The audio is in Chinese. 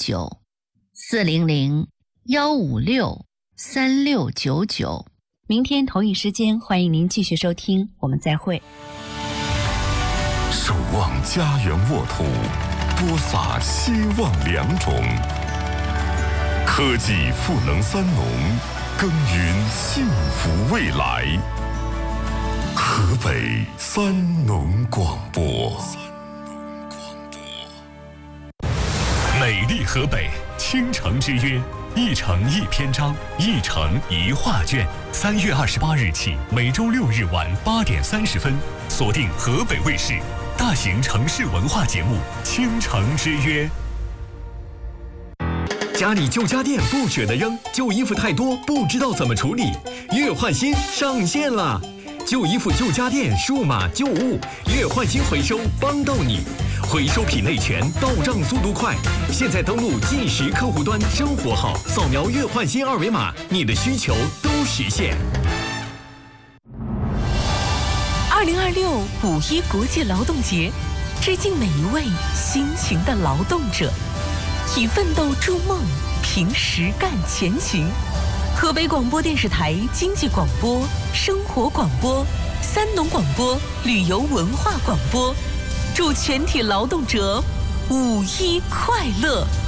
400-156-3699。 明天同一时间，欢迎您继续收听，我们再会。 守望家园沃土，播撒希望良种。科技赋能三农，耕耘幸福未来。河北三农广播。美丽河北，倾城之约，一城一篇章，一城一画卷。3月28日起，每周6日晚8点30分，锁定河北卫视大型城市文化节目《倾城之约》。家里旧家电不舍得扔，旧衣服太多不知道怎么处理，月换新上线了！旧衣服旧家电数码旧物月换新回收帮到你，回收品类全，到账速度快。现在登录计时客户端生活号，扫描月换新二维码，你的需求都实现。 20265·1国际劳动节，致敬每一位辛勤的劳动者，以奋斗筑梦，凭实干前行。河北广播电视台经济广播、生活广播、三农广播、旅游文化广播，祝全体劳动者5·1快乐！